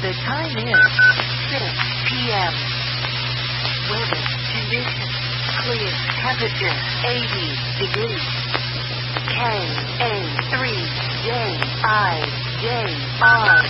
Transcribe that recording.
The time is 6 p.m. Weather conditions clear. Temperature 80 degrees. KA3JIJR